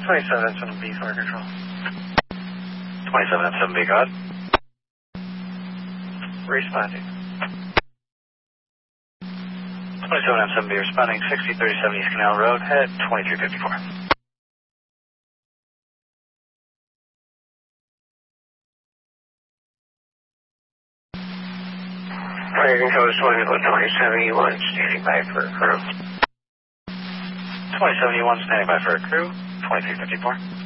27M7B, fire control. 27M7B, go ahead. Responding. 27M7B responding, 6037 East Canal Road, head 2354. Fire control is 27E1, standing by for a crew. 27E1 standing by for a crew, 2354.